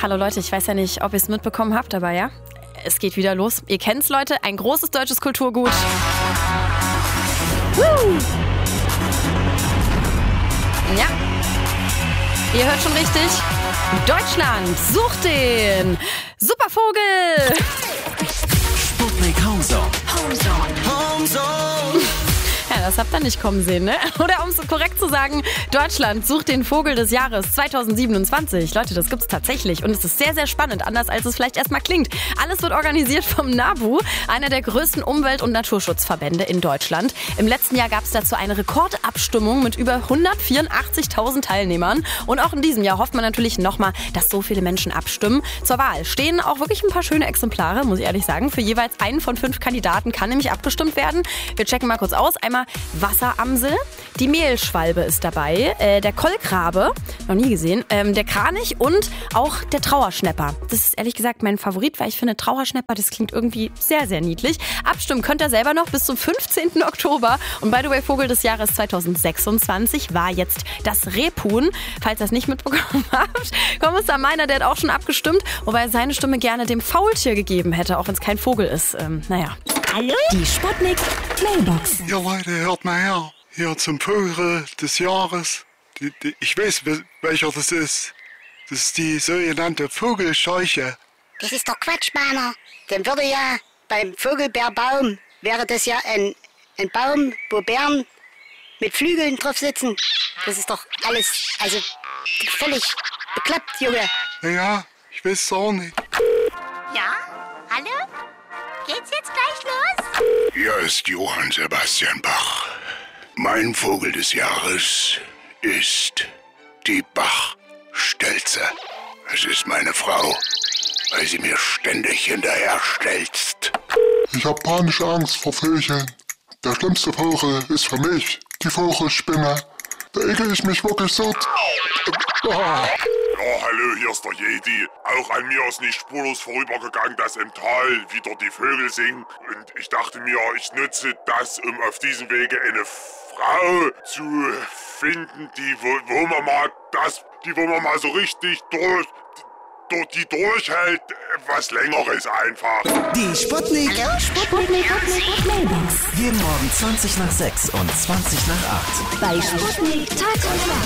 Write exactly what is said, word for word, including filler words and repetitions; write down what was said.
Hallo Leute, ich weiß ja nicht, ob ihr es mitbekommen habt, aber ja, es geht wieder los. Ihr kennt's, Leute, ein großes deutsches Kulturgut. Woo! Ja, ihr hört schon richtig. Deutschland sucht den Supervogel. Sputnik Homezone. Homezone. Homezone. Ja, das habt ihr nicht kommen sehen, ne? Oder um es korrekt zu sagen, Deutschland sucht den Vogel des Jahres zweitausendsiebenundzwanzig. Leute, das gibt's tatsächlich und es ist sehr, sehr spannend, anders als es vielleicht erstmal klingt. Alles wird organisiert vom NABU, einer der größten Umwelt- und Naturschutzverbände in Deutschland. Im letzten Jahr gab es dazu eine Rekordabstimmung mit über hundertvierundachtzigtausend Teilnehmern. Und auch in diesem Jahr hofft man natürlich nochmal, dass so viele Menschen abstimmen. Zur Wahl stehen auch wirklich ein paar schöne Exemplare, muss ich ehrlich sagen. Für jeweils einen von fünf Kandidaten kann nämlich abgestimmt werden. Wir checken mal kurz aus. Einmal Wasseramsel, die Mehlschwalbe ist dabei, äh, der Kolkrabe, noch nie gesehen, ähm, der Kranich und auch der Trauerschnäpper. Das ist ehrlich gesagt mein Favorit, weil ich finde Trauerschnäpper, das klingt irgendwie sehr, sehr niedlich. Abstimmen könnt ihr selber noch bis zum fünfzehnten Oktober. Und by the way, Vogel des Jahres zweitausendsechsundzwanzig war jetzt das Rebhuhn. Falls ihr es nicht mitbekommen habt, Kommissar Meiner, der hat auch schon abgestimmt, wobei er seine Stimme gerne dem Faultier gegeben hätte, auch wenn es kein Vogel ist. Ähm, naja. Hallo? Die Sputnik Mailbox. Ja, Leute, hört mal her. Hier zum Vogel des Jahres. Die, die, ich weiß, welcher das ist. Das ist die sogenannte Vogelscheuche. Das ist doch Quatsch, Meiner. Dann würde ja beim Vogelbeerbaum, wäre das ja ein, ein Baum, wo Bären mit Flügeln drauf sitzen. Das ist doch alles, also völlig bekloppt, Junge. Ja, ich weiß es auch nicht. Ja? Hallo? Geht's jetzt gleich los? Hier ist Johann Sebastian Bach. Mein Vogel des Jahres ist die Bachstelze. Es ist meine Frau, weil sie mir ständig hinterher stelzt. Ich hab panische Angst vor Vögeln. Der schlimmste Vogel ist für mich die Vogelspinne. Da ekel ich mich wirklich so. Ah. Ja, hallo, hier ist der Jedi. Auch an mir ist nicht spurlos vorübergegangen, dass im Tal wieder die Vögel singen. Und ich dachte mir, ich nutze das, um auf diesem Wege eine Frau zu finden, die, wo, wo man mal das, die, wo man mal so richtig durch, durch die durchhält, was Längeres einfach. Die Sputnik. Hallo? Sputnik Mailbox. Jeden Morgen zwanzig nach sechs und zwanzig nach acht. Bei Sputnik Tag und Nacht.